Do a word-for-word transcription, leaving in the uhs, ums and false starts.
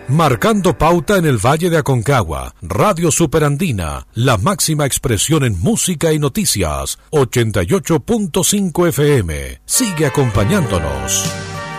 Marcando pauta en el Valle de Aconcagua, Radio Superandina, la máxima expresión en música y noticias, ochenta y ocho punto cinco F M. Sigue acompañándonos.